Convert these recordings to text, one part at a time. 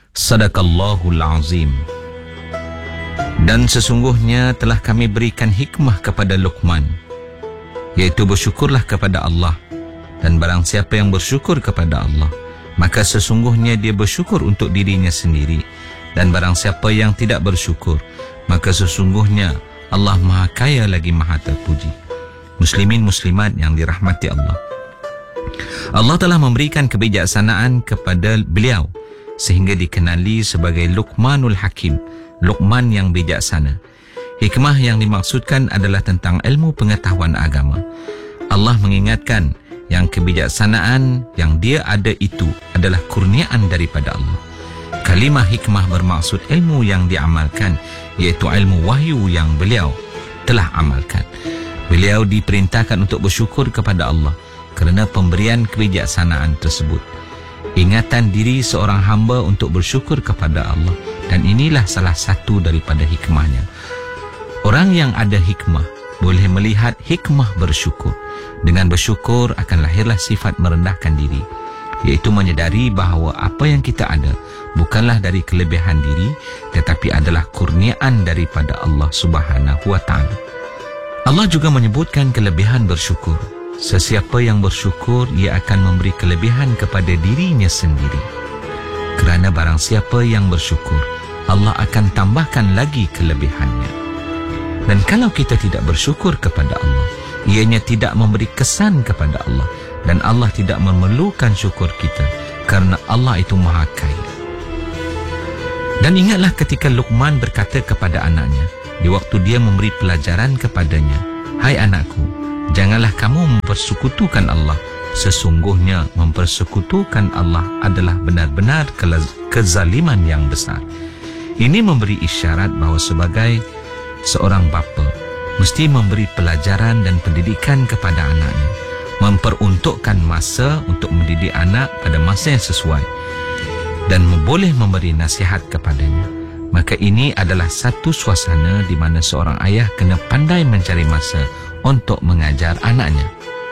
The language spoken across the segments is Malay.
Sadaqallahul azim. Dan sesungguhnya telah kami berikan hikmah kepada Luqman, iaitu bersyukurlah kepada Allah, dan barang siapa yang bersyukur kepada Allah, maka sesungguhnya dia bersyukur untuk dirinya sendiri, dan barang siapa yang tidak bersyukur, maka sesungguhnya Allah Maha Kaya lagi Maha Terpuji. Muslimin muslimat yang dirahmati Allah, Allah telah memberikan kebijaksanaan kepada beliau sehingga dikenali sebagai Luqmanul Hakim, Luqman yang bijaksana. Hikmah yang dimaksudkan adalah tentang ilmu pengetahuan agama. Allah mengingatkan yang kebijaksanaan yang dia ada itu adalah kurniaan daripada Allah. Kalimah hikmah bermaksud ilmu yang diamalkan, iaitu ilmu wahyu yang beliau telah amalkan. Beliau diperintahkan untuk bersyukur kepada Allah kerana pemberian kebijaksanaan tersebut. Ingatan diri seorang hamba untuk bersyukur kepada Allah, dan inilah salah satu daripada hikmahnya. Orang yang ada hikmah boleh melihat hikmah bersyukur. Dengan bersyukur akan lahirlah sifat merendahkan diri, iaitu menyedari bahawa apa yang kita ada bukanlah dari kelebihan diri, tetapi adalah kurniaan daripada Allah Subhanahu wa Ta'ala. Allah juga menyebutkan kelebihan bersyukur. Sesiapa yang bersyukur, ia akan memberi kelebihan kepada dirinya sendiri. Kerana barang siapa yang bersyukur, Allah akan tambahkan lagi kelebihannya. Dan kalau kita tidak bersyukur kepada Allah, ianya tidak memberi kesan kepada Allah, dan Allah tidak memerlukan syukur kita, kerana Allah itu Maha Kaya. Dan ingatlah ketika Luqman berkata kepada anaknya di waktu dia memberi pelajaran kepadanya, "Hai anakku, janganlah kamu mempersekutukan Allah. Sesungguhnya mempersekutukan Allah adalah benar-benar kezaliman yang besar." Ini memberi isyarat bahawa sebagai seorang bapa mesti memberi pelajaran dan pendidikan kepada anaknya, memperuntukkan masa untuk mendidik anak pada masa yang sesuai, dan boleh memberi nasihat kepadanya. Maka ini adalah satu suasana di mana seorang ayah kena pandai mencari masa untuk mengajar anaknya.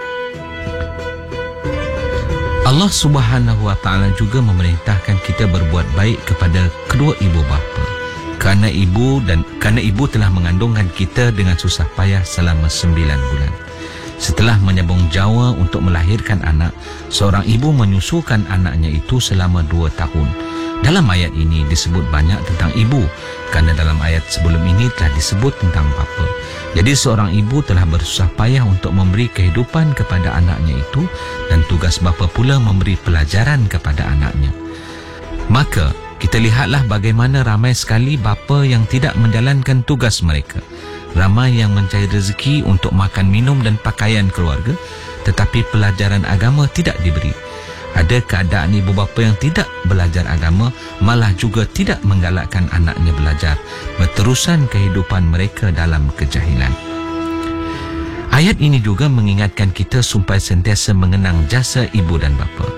Allah Subhanahu wa Ta'ala juga memerintahkan kita berbuat baik kepada kedua ibu bapa, kerana ibu telah mengandungkan kita dengan susah payah selama 9 bulan. Setelah menyambung jawa untuk melahirkan anak, seorang ibu menyusukan anaknya itu selama 2 tahun. Dalam ayat ini disebut banyak tentang ibu, kerana dalam ayat sebelum ini telah disebut tentang bapa. Jadi seorang ibu telah bersusah payah untuk memberi kehidupan kepada anaknya itu, dan tugas bapa pula memberi pelajaran kepada anaknya. Maka kita lihatlah bagaimana ramai sekali bapa yang tidak menjalankan tugas mereka. Ramai yang mencari rezeki untuk makan, minum dan pakaian keluarga, tetapi pelajaran agama tidak diberi. Ada keadaan ibu bapa yang tidak belajar agama, malah juga tidak menggalakkan anaknya belajar, berterusan kehidupan mereka dalam kejahilan. Ayat ini juga mengingatkan kita supaya sentiasa mengenang jasa ibu dan bapa.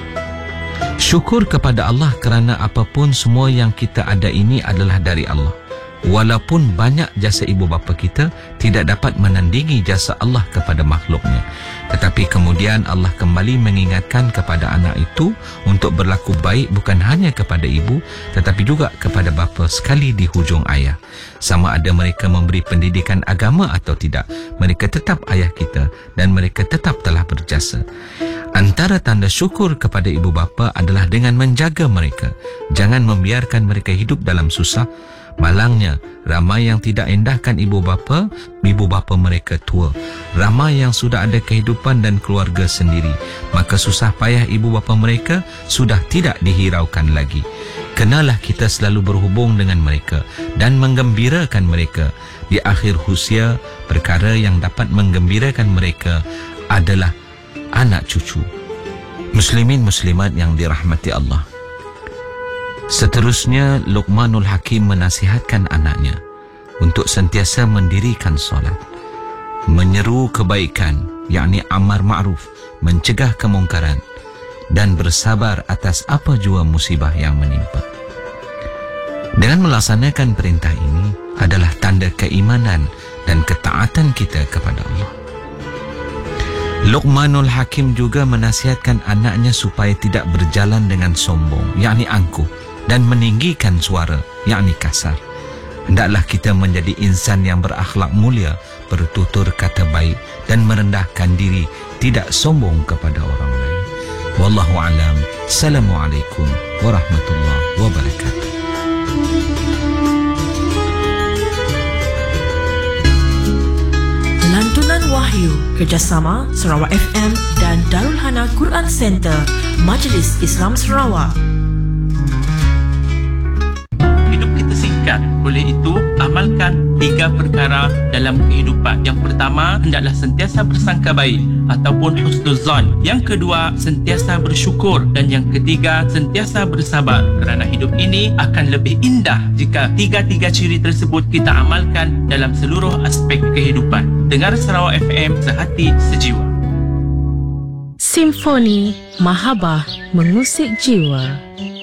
Syukur kepada Allah kerana apapun semua yang kita ada ini adalah dari Allah. Walaupun banyak jasa ibu bapa kita tidak dapat menandingi jasa Allah kepada makhluknya, tetapi kemudian Allah kembali mengingatkan kepada anak itu untuk berlaku baik bukan hanya kepada ibu, tetapi juga kepada bapa sekali di hujung ayah. Sama ada mereka memberi pendidikan agama atau tidak, mereka tetap ayah kita dan mereka tetap telah berjasa. Antara tanda syukur kepada ibu bapa adalah dengan menjaga mereka. Jangan membiarkan mereka hidup dalam susah. Malangnya, ramai yang tidak endahkan ibu bapa mereka tua. Ramai yang sudah ada kehidupan dan keluarga sendiri, maka susah payah ibu bapa mereka sudah tidak dihiraukan lagi. Kenalah kita selalu berhubung dengan mereka dan menggembirakan mereka. Di akhir usia, perkara yang dapat menggembirakan mereka adalah anak cucu. Muslimin muslimat yang dirahmati Allah, seterusnya Luqmanul Hakim menasihatkan anaknya untuk sentiasa mendirikan solat, menyeru kebaikan, yakni amar ma'ruf, mencegah kemungkaran, dan bersabar atas apa jua musibah yang menimpa. Dengan melaksanakan perintah ini adalah tanda keimanan dan ketaatan kita kepada Allah. Luqmanul Hakim juga menasihatkan anaknya supaya tidak berjalan dengan sombong, yakni angkuh, dan meninggikan suara, yakni kasar. Hendaklah kita menjadi insan yang berakhlak mulia, bertutur kata baik dan merendahkan diri, tidak sombong kepada orang lain. Wallahu alam. Assalamualaikum warahmatullahi wabarakatuh. Lantunan Wahyu kerjasama Sarawak FM dan Darul Hana Quran Center, Majlis Islam Sarawak. Hidup kita singkat, oleh itu amalkan 3 perkara dalam kehidupan. Yang pertama, hendaklah sentiasa bersangka baik ataupun husnuzan. Yang kedua, sentiasa bersyukur. Dan yang ketiga, sentiasa bersabar. Kerana hidup ini akan lebih indah jika 3 ciri tersebut kita amalkan dalam seluruh aspek kehidupan. Dengar Sarawak FM, sehati sejiwa. Simfoni Mahabah mengusik jiwa.